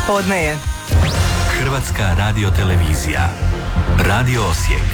Podne je. Hrvatska radiotelevizija. Radio Osijek.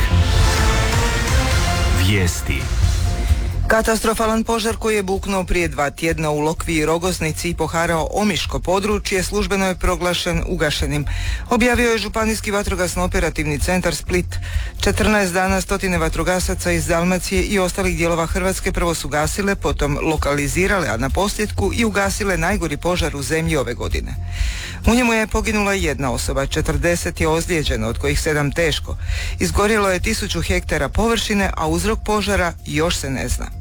Vijesti. Katastrofalan požar koji je buknuo prije 2 tjedna u Lokvi i Rogoznici i poharao Omiško područje službeno je proglašen ugašenim. Objavio je Županijski vatrogasno operativni centar Split. 14 dana stotine vatrogasaca iz Dalmacije i ostalih dijelova Hrvatske prvo su gasile, potom lokalizirale, a na posljedku i ugasile najgori požar u zemlji ove godine. U njemu je poginula 1 osoba, 40 je ozlijeđeno, od kojih 7 teško. Izgorjelo je 1000 hektara površine, a uzrok požara još se ne zna.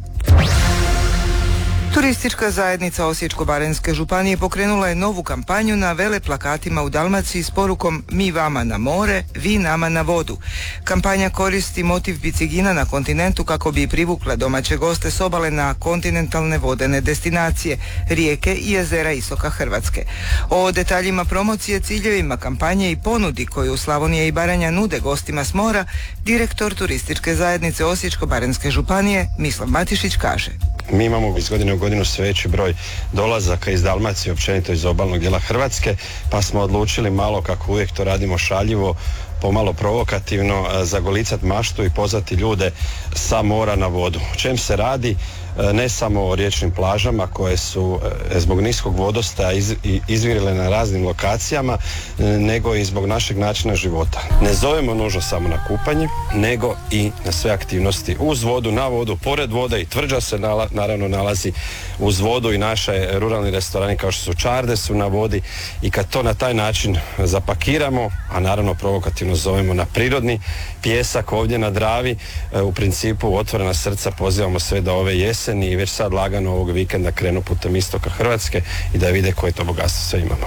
Turistička zajednica Osječko-baranjske županije pokrenula je novu kampanju na veleplakatima u Dalmaciji s porukom "Mi vama na more, vi nama na vodu". Kampanja koristi motiv bicigina na kontinentu kako bi privukla domaće goste s obale na kontinentalne vodene destinacije, rijeke i jezera istoka Hrvatske. O detaljima promocije, ciljevima kampanje i ponudi koju Slavonija i Baranja nude gostima s mora, direktor Turističke zajednice Osječko-baranjske županije Mislav Matišić kaže: Mi imamo iz godine u godinu sve veći broj dolazaka iz Dalmacije, općenito iz obalnog dijela Hrvatske, pa smo odlučili malo, kako uvijek to radimo, šaljivo, pomalo provokativno, zagolicati maštu i pozvati ljude sa mora na vodu. O čem se radi? Ne samo o riječnim plažama koje su zbog niskog vodostaja izvirile na raznim lokacijama, nego i zbog našeg načina života. Ne zovemo nužno samo na kupanje, nego i na sve aktivnosti uz vodu, na vodu, pored vode, i Tvrđa se naravno nalazi uz vodu i naše ruralni restorani kao što su Čarde su na vodi, i kad to na taj način zapakiramo, a naravno provokativno zovemo na prirodni pijesak ovdje na Dravi, u principu otvorena srca pozivamo sve da ove jeseni i već sad lagano ovog vikenda krenu putem istoka Hrvatske i da vide koje to bogatstvo sve imamo.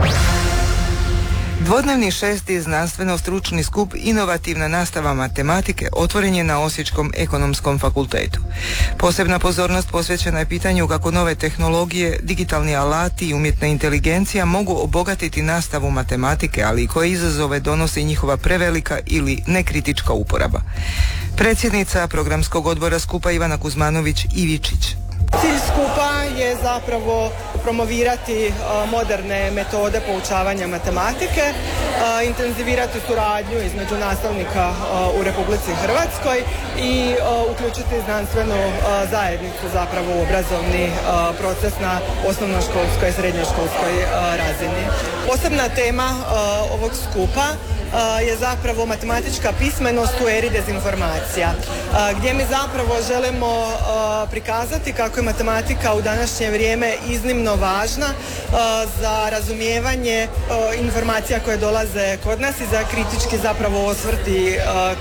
Dvodnevni 6. znanstveno-stručni skup Inovativna nastava matematike otvoren je na Osječkom ekonomskom fakultetu. Posebna pozornost posvećena je pitanju kako nove tehnologije, digitalni alati i umjetna inteligencija mogu obogatiti nastavu matematike, ali i koje izazove donosi njihova prevelika ili nekritička uporaba. Predsjednica programskog odbora skupa Ivana Kuzmanović-Ivičić: Cilj skupa je zapravo promovirati moderne metode poučavanja matematike, intenzivirati suradnju između nastavnika u Republici Hrvatskoj i uključiti znanstvenu zajednicu zapravo u obrazovni proces na osnovnoškolskoj i srednjoškolskoj razini. Posebna tema ovog skupa je zapravo matematička pismenost u eri dezinformacija, gdje mi zapravo želimo prikazati kako je matematika u današnje vrijeme iznimno važna za razumijevanje informacija koje dolaze kod nas i za kritički zapravo osvrt i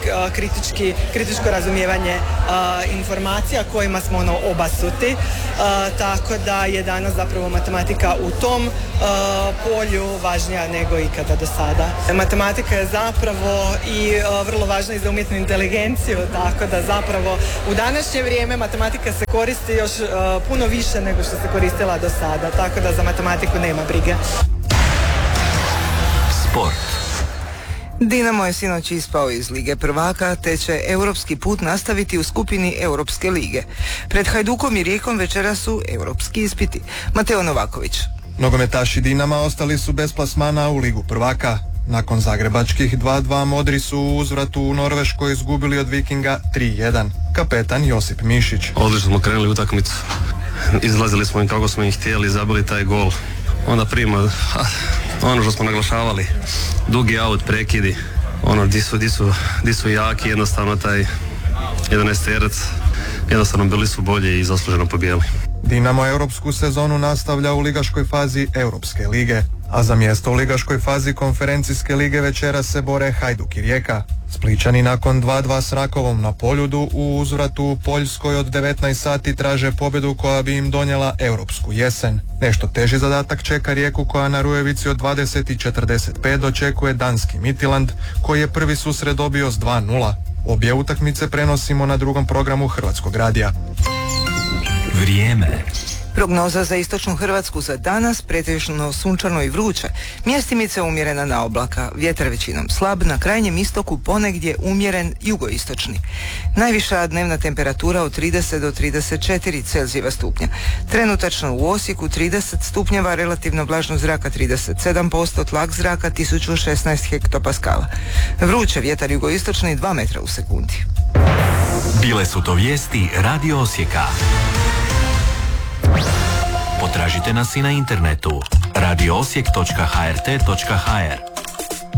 kritičko razumijevanje informacija kojima smo obasuti, tako da je danas zapravo matematika u tom polju važnija nego ikada do sada. Matematika je zapravo i vrlo važna i za umjetnu inteligenciju, tako da zapravo u današnje vrijeme matematika se koristi još puno više nego što se koristila do sada, tako da za matematiku nema brige. Sport. Dinamo je sinoć ispao iz Lige prvaka, te će europski put nastaviti u skupini Europske lige. Pred Hajdukom i Rijekom večera su europski ispiti. Mateo Novaković. Nogometaši Dinama ostali su bez plasmana u Ligu prvaka. Nakon zagrebačkih 2-2 modri su u uzvratu u Norveškoj izgubili od Vikinga 3-1. Kapetan Josip Mišić: Odlično smo krenuli utakmicu. Izlazili smo im kako smo ih htjeli, zabili taj gol. Onda prima ono što smo naglašavali, dugi aut, prekidi, ono di su jaki, jednostavno taj 11-terac, jednostavno bili su bolji i zasluženo pobijeli. Dinamo europsku sezonu nastavlja u ligaškoj fazi Europske lige, a za mjesto u ligaškoj fazi Konferencijske lige večera se bore Hajduk i Rijeka. Splićani nakon 2-2 s Rakovom na Poljudu u uzvratu u Poljskoj od 19 sati traže pobjedu koja bi im donijela europsku jesen. Nešto teži zadatak čeka Rijeku koja na Rujevici od 20:45 dočekuje danski Midtjylland koji je prvi susret dobio s 2-0. Obje utakmice prenosimo na drugom programu Hrvatskog radija. Vrijeme. Prognoza za istočnu Hrvatsku za danas pretežno sunčano i vruće. Mjestimice umjerena na oblaka, vjetar većinom slab, na krajnjem istoku ponegdje umjeren jugoistočni. Najviša dnevna temperatura od 30 do 34 Celzijeva stupnja. Trenutačno u Osijeku 30 stupnjeva, relativno vlažnog zraka 37%, tlak zraka 1016 hektopaskala. Vruće, vjetar jugoistočni 2 metra u sekundi. Bile su to vijesti Radio Osijeka. Potražite nas i na internetu radioosijek.hrt.hr.